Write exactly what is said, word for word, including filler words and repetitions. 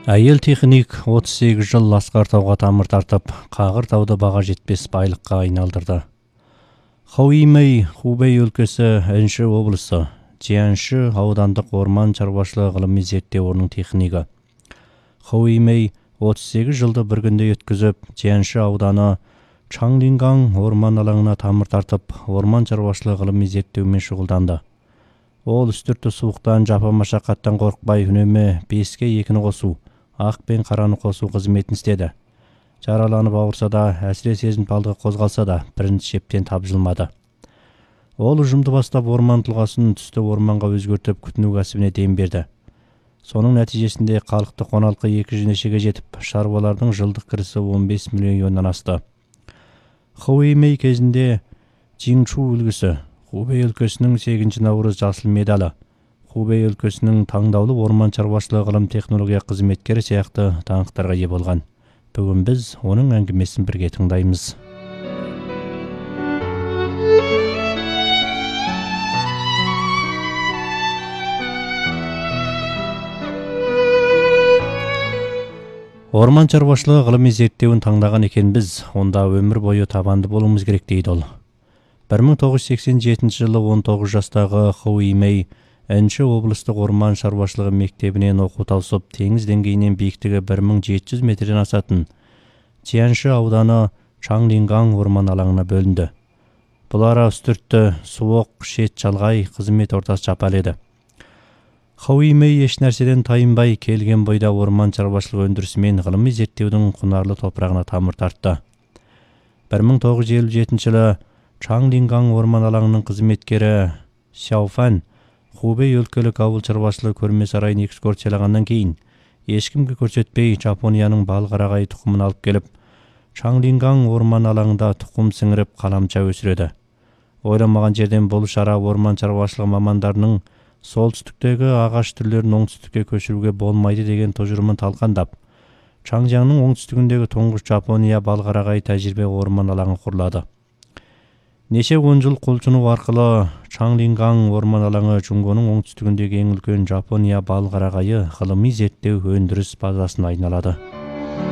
Әйел техник отыз сегіз жыл Асқар тауға тамыр тартып, Қағыр тауды баға жетпес байлыққа айналдырды. Хоуимэй Хубэй өлкесі Энші облысы, Чжианши аудандық орман шаруашылығы ғылыми зерттеу орнының технигі. Хоуимэй отыз сегіз жылды бір күнде өткізіп, Чжианши ауданы Чанлингаң орман алаңына тамыр тартып, орман шаруашылығы ғылыми зерттеумен шұғылданды. Ол үстірті суықтан, жапа машақаттан қорықпай үнемі беске екіні қосу, ақ пен қараны қосу қызметін істеді. Жараланып ауырса да, әсіре сезімталдығы қозғалса да, бірінші шептен тапжылмады. Ол ұжымды бастап орман тұлғасын түсті орманға өзгертіп күтіну кәсібіне дем берді. Соның нәтижесінде халықты қоналқы екі жеңешеге жетіп, шаруалардың жылдық кірісі он бес миллионнан асты. Хоуимэй кезінде Жиңшу үлгісі, Хубэй өлкесінің сегізінші наурыз жасыл медалі, Хубэй өлкесінің таңдаулы орман шаруашылығы ғылым технология қызметкері сияқты даңқтарға ие болған. Бүгін біз оның әңгімесін бірге тыңдаймыз. Орман шаруашылығы ғылыми зерттеуін таңдаған екен біз, онда өмір бойы табанды болуымыз керек дейді ол. бір мың тоғыз жүз сексен жетінші жылы он тоғыз жастағы Хоуимэй Энші облыстық орман шаруашылығы мектебінен оқу тауысып, теңіз деңгейінен биіктігі бір мың жеті жүз метрден асатын Чжианши ауданы Чанлингаң орман алаңына бөлінді. Бұл ара үстіртті, суық, шет шалғай қызмет ортасы жапал еді. Хоуимэй еш нәрседен тайынбай келген бойда орман шаруашылығы өндірісімен ғылыми зерттеудің құнарлы топырағына тамыр тартты. бір мың тоғыз жүз елу жетінші жылы Чанлингаң орман алаңының қызметкері Сяофан Хубэй өлкелік ауыл шаруашылығы көрме сарайын экскурсиялағаннан кейін ешкімге көрсетпей Жапонияның балқарағай тұқымын алып келіп, Чанлингаң орман алаңында тұқым сіңіріп қаламша өсіреді. Ойламаған жерден бұл шара орман шаруашылығы мамандарының солтүстіктегі ағаш түрлерін оңтүстікке көшіруге болмайды деген тұжырымын талқандап, Чанлингаңның оңтүстігіндегі тұңғыш Жапония балқарағай тәжірибе орман алаңы құрылады. Неше он жыл құлшыну арқылы Чанлингаң орман алаңы Жұңгоның оңтүстігіндегі ең үлкен Жапония балқарағайы ғылыми зерттеу өндіріс базасына айналады.